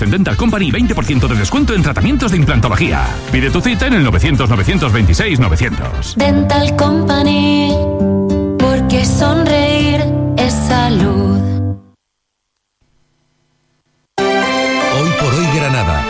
Dental Company, 20% de descuento en tratamientos de implantología. Pide tu cita en el 900-926-900. Dental Company, porque sonreír es salud. Hoy por hoy Granada.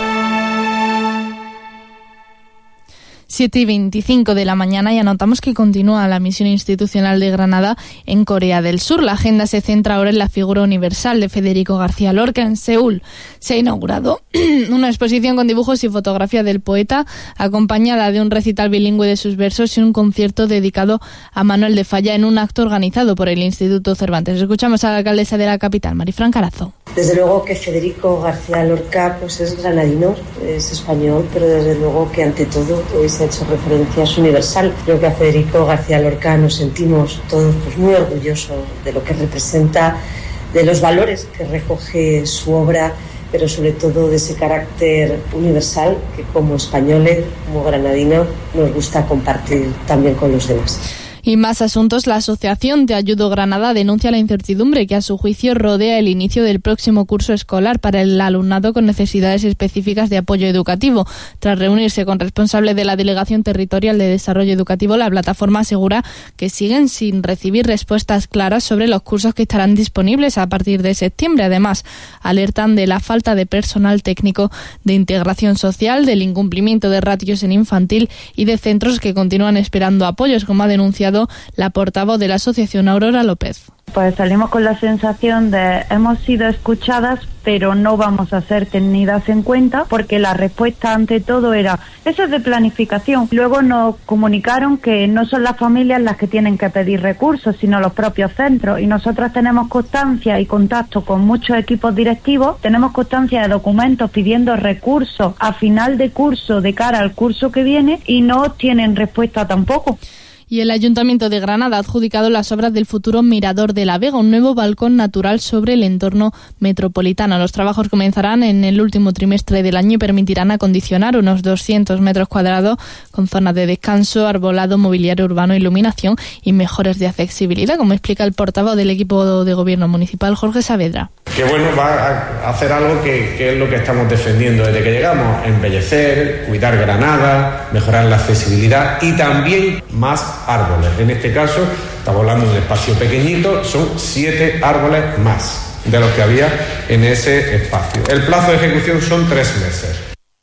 7:25 de la mañana y anotamos que continúa la misión institucional de Granada en Corea del Sur. La agenda se centra ahora en la figura universal de Federico García Lorca en Seúl. Se ha inaugurado una exposición con dibujos y fotografías del poeta, acompañada de un recital bilingüe de sus versos y un concierto dedicado a Manuel de Falla en un acto organizado por el Instituto Cervantes. Escuchamos a la alcaldesa de la capital, Marifran Carazo. Desde luego que Federico García Lorca pues es granadino, es español, pero desde luego que ante todo hoy se ha hecho referencia a su universal. Creo que a Federico García Lorca nos sentimos todos pues muy orgullosos de lo que representa, de los valores que recoge su obra, pero sobre todo de ese carácter universal que como españoles, como granadinos, nos gusta compartir también con los demás. Y más asuntos, la Asociación Te Ayudo Granada denuncia la incertidumbre que a su juicio rodea el inicio del próximo curso escolar para el alumnado con necesidades específicas de apoyo educativo. Tras reunirse con responsables de la Delegación Territorial de Desarrollo Educativo, la plataforma asegura que siguen sin recibir respuestas claras sobre los cursos que estarán disponibles a partir de septiembre. Además, alertan de la falta de personal técnico de integración social, del incumplimiento de ratios en infantil y de centros que continúan esperando apoyos, como ha denunciado la portavoz de la asociación, Aurora López. Pues salimos con la sensación de hemos sido escuchadas, pero no vamos a ser tenidas en cuenta, porque la respuesta ante todo era eso es de planificación. Luego nos comunicaron que no son las familias las que tienen que pedir recursos, sino los propios centros, y nosotros tenemos constancia y contacto con muchos equipos directivos, tenemos constancia de documentos pidiendo recursos a final de curso de cara al curso que viene y no tienen respuesta tampoco. Y el Ayuntamiento de Granada ha adjudicado las obras del futuro Mirador de la Vega, un nuevo balcón natural sobre el entorno metropolitano. Los trabajos comenzarán en el último trimestre del año y permitirán acondicionar unos 200 metros cuadrados con zonas de descanso, arbolado, mobiliario urbano, iluminación y mejoras de accesibilidad, como explica el portavoz del equipo de gobierno municipal, Jorge Saavedra. Que bueno, va a hacer algo que es lo que estamos defendiendo desde que llegamos: embellecer, cuidar Granada, mejorar la accesibilidad y también más árboles. En este caso estamos hablando de un espacio pequeñito, son 7 árboles más de los que había en ese espacio. El plazo de ejecución son 3 meses.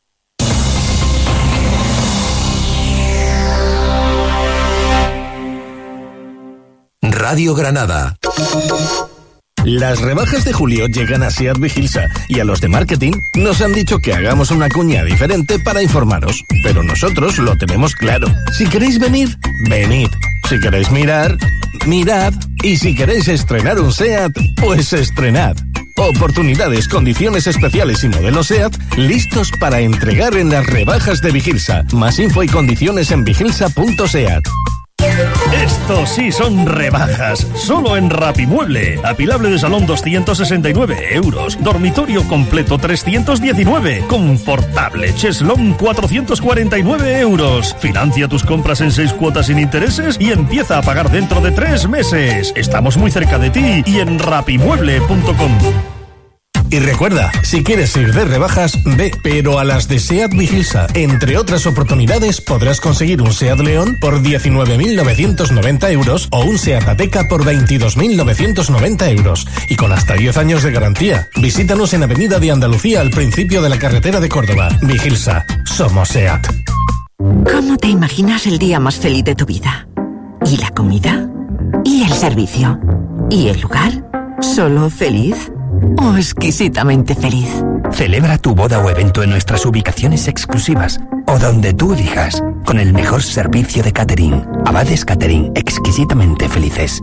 Radio Granada. Las rebajas de julio llegan a Seat Vigilsa y a los de marketing nos han dicho que hagamos una cuña diferente para informaros, pero nosotros lo tenemos claro. Si queréis venir, venid. Si queréis mirar, mirad. Y si queréis estrenar un Seat, pues estrenad. Oportunidades, condiciones especiales y modelos Seat listos para entregar en las rebajas de Vigilsa. Más info y condiciones en vigilsa.seat. Esto sí son rebajas, solo en Rapimueble. Apilable de salón 269 euros, dormitorio completo 319, confortable cheslón 449 euros. Financia tus compras en 6 cuotas sin intereses y empieza a pagar dentro de 3 meses. Estamos muy cerca de ti y en rapimueble.com. Y recuerda, si quieres ir de rebajas, ve, pero a las de Seat Vigilsa. Entre otras oportunidades, podrás conseguir un Seat León por 19.990 euros o un Seat Ateca por 22.990 euros. Y con hasta 10 años de garantía. Visítanos en Avenida de Andalucía, al principio de la carretera de Córdoba. Vigilsa, somos Seat. ¿Cómo te imaginas el día más feliz de tu vida? ¿Y la comida? ¿Y el servicio? ¿Y el lugar? ¿Solo feliz? ¿O exquisitamente feliz? Celebra tu boda o evento en nuestras ubicaciones exclusivas o donde tú elijas, con el mejor servicio de catering. Abades Catering, exquisitamente felices.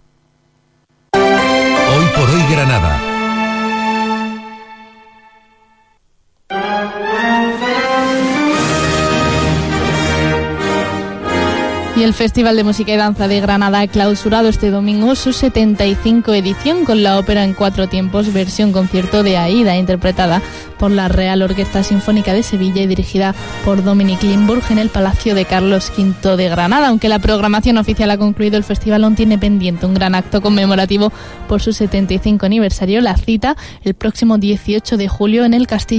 Hoy por hoy Granada. Y Y el Festival de Música y Danza de Granada ha clausurado este domingo su 75 edición con la ópera en 4 tiempos, versión concierto de Aída, interpretada por la Real Orquesta Sinfónica de Sevilla y dirigida por Dominic Limburg en el Palacio de Carlos V de Granada. Aunque la programación oficial ha concluido, el festival aún tiene pendiente un gran acto conmemorativo por su 75 aniversario. La cita el próximo 18 de julio en el Castillo